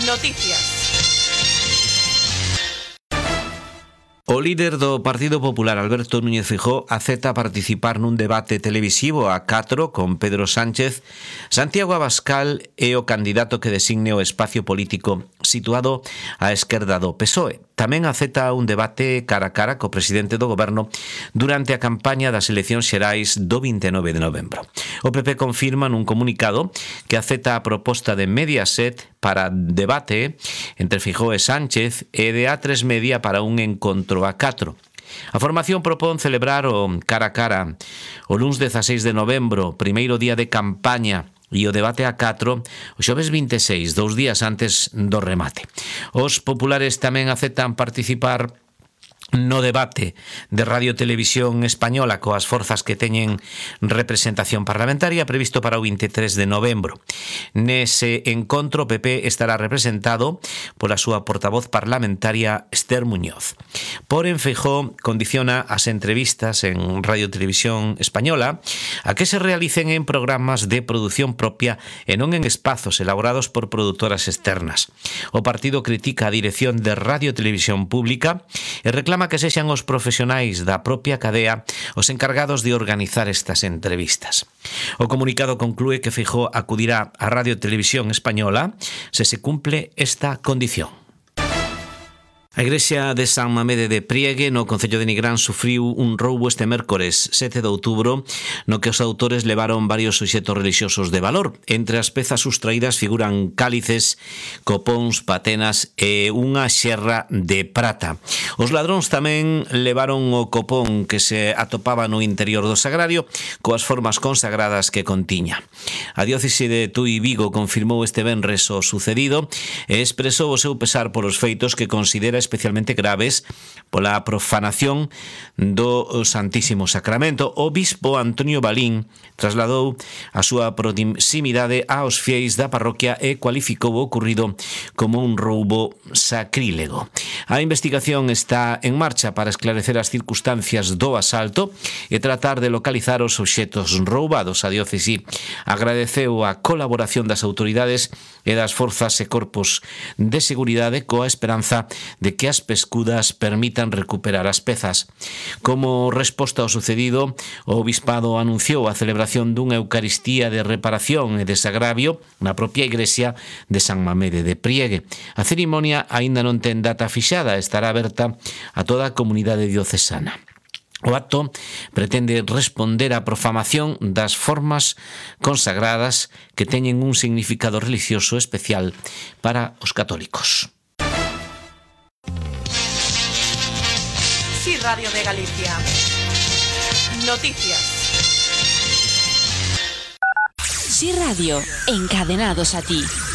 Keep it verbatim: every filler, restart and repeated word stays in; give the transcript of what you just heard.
Noticias. O líder do Partido Popular, Alberto Núñez Feijóo, acepta participar nun debate televisivo a catro con Pedro Sánchez. Santiago Abascal é o candidato que designe o espacio político situado á esquerda do P S O E. Tamén acepta un debate cara a cara co presidente do goberno durante a campaña das eleccións xerais do vinte e nove de novembro. O P P confirma nun comunicado que acepta a proposta de Mediaset para debate entre Feijóo e Sánchez e de A tres Media para un encontro a catro. A formación propón celebrar o cara a cara o luns dezaseis de novembro, primeiro día de campaña, e o debate a catro o xoves vinte e seis, dous días antes do remate. Os populares tamén aceptan participar no debate de Radio Televisión Española coas forzas que teñen representación parlamentaria previsto para o vinte e tres de novembro. Nese encontro, o P P estará representado pola súa portavoz parlamentaria Esther Muñoz. Porén, Feijóo condiciona as entrevistas en Radio Televisión Española a que se realicen en programas de produción propia e non en espazos elaborados por produtoras externas. O partido critica a dirección de Radio Televisión Pública e reclama que sexan os profesionais da propia cadea os encargados de organizar estas entrevistas. O comunicado conclúe que Feijóo acudirá á Radio Televisión Española se se cumple esta condición. A igrexa de San Mamede de Priegue, no concello de Nigrán, sufriu un roubo este mércores sete de outubro, no que os autores levaron varios obxectos relixiosos de valor. Entre as pezas sustraídas figuran cálices, copóns, patenas e unha xerra de prata. Os ladróns tamén levaron o copón que se atopaba no interior do sagrario coas formas consagradas que contiña. A diócese de Tui Vigo confirmou este venres o sucedido e expresou o seu pesar polos feitos que considera especialmente graves pola profanación do Santísimo Sacramento. O bispo Antonio Balín trasladou a súa proximidade aos fieis da parroquia e cualificou o ocurrido como un roubo sacrílego. A investigación está en marcha para esclarecer as circunstancias do asalto e tratar de localizar os obxectos roubados. A diócese agradeceu a colaboración das autoridades e das forzas e corpos de seguridade coa esperanza de que as pescudas permitan recuperar as pezas. Como resposta ao sucedido, o Obispado anunciou a celebración dunha Eucaristía de reparación e desagravio na propia igrexa de San Mamede de Priegue. A cerimonia aínda non ten data fixada, estará aberta a toda a comunidade diocesana. O acto pretende responder á profanación das formas consagradas que teñen un significado religioso especial para os católicos. Sí, Radio de Galicia. Noticias. Sí Radio, encadenados a ti.